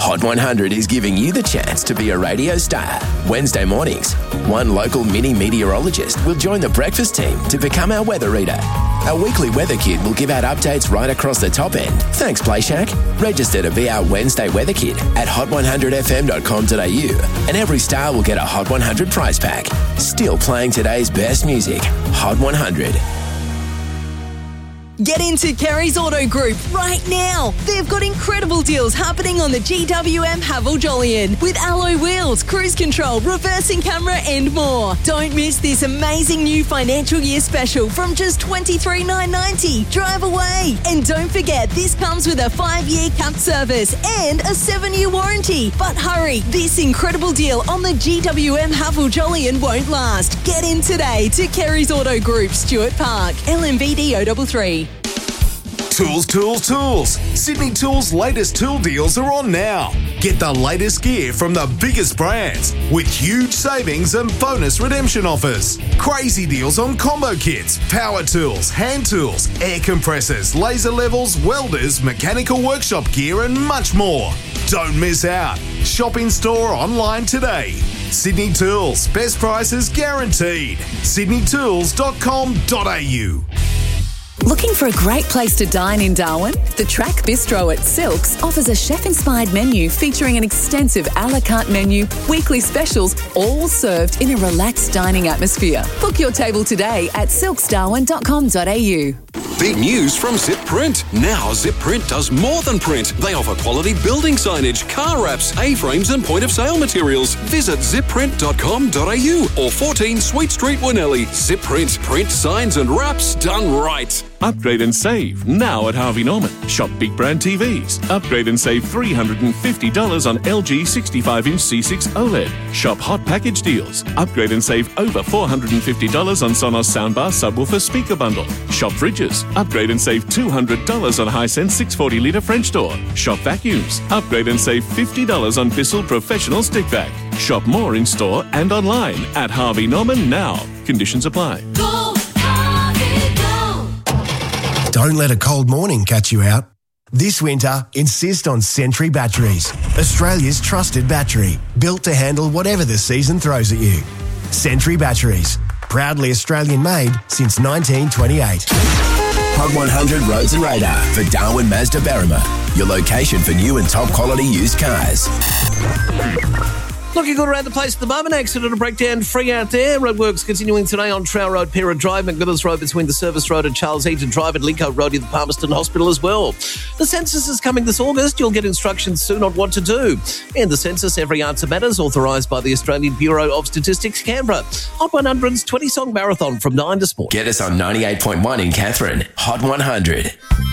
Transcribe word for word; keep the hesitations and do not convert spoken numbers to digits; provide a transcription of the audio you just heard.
Hot one hundred is giving you the chance to be a radio star. Wednesday mornings, one local mini meteorologist will join the breakfast team to become our weather reader. Our weekly weather kid will give out updates right across the top end. Thanks, PlayShack. Register to be our Wednesday weather kid at hot one hundred f m dot com dot a u, and every star will get a Hot one hundred prize pack. Still playing today's best music. Hot one hundred. Get into Kerry's Auto Group right now. They've got incredible deals happening on the G W M Haval Jolyon with alloy wheels, cruise control, reversing camera and more. Don't miss this amazing new financial year special from just twenty-three thousand nine hundred ninety dollars. Drive away. And don't forget, this comes with a five-year capped service and a seven-year warranty. But hurry, this incredible deal on the G W M Haval Jolyon won't last. Get in today to Kerry's Auto Group, Stuart Park, L M V D O three three. Tools, tools, tools. Sydney Tools' latest tool deals are on now. Get the latest gear from the biggest brands with huge savings and bonus redemption offers. Crazy deals on combo kits, power tools, hand tools, air compressors, laser levels, welders, mechanical workshop gear and much more. Don't miss out. Shop in store or online today. Sydney Tools. Best prices guaranteed. sydney tools dot com dot a u. Looking for a great place to dine in Darwin? The Track Bistro at Silks offers a chef-inspired menu featuring an extensive a la carte menu, weekly specials, all served in a relaxed dining atmosphere. Book your table today at silks darwin dot com dot a u. Big news from Zip Print. Now Zip Print does more than print. They offer quality building signage, car wraps, A-frames and point-of-sale materials. Visit zip print dot com dot a u or fourteen Sweet Street, Winnelly. Zip Print. Print signs and wraps done right. Upgrade and save now at Harvey Norman. Shop big brand T Vs. Upgrade and save three hundred fifty dollars on L G sixty-five inch C six OLED. Shop hot package deals. Upgrade and save over four hundred fifty dollars on Sonos soundbar subwoofer speaker bundle. Shop fridges. Upgrade and save two hundred dollars on Hisense six hundred forty litre French door. Shop vacuums. Upgrade and save fifty dollars on Bissell professional stick vac. Shop more in store and online at Harvey Norman now. Conditions apply. Go, Harvey, go. Don't let a cold morning catch you out. This winter, insist on Sentry Batteries, Australia's trusted battery, built to handle whatever the season throws at you. Sentry Batteries, proudly Australian made since nineteen twenty-eight. Hot one hundred Roads and Radar for Darwin Mazda Berrima, your location for new and top quality used cars. Looking good around the place at the moment. Accident and breakdown free out there. Roadworks continuing today on Trow Road, Pera Drive, McMillis Road between the Service Road and Charles Eaton Drive, and Lincoln Road in the Palmerston Hospital as well. The census is coming this August. You'll get instructions soon on what to do. In the census, every answer matters, authorised by the Australian Bureau of Statistics, Canberra. Hot one hundred's twenty-song marathon from nine this morning. Get us on ninety-eight point one in Katherine. Hot one hundred.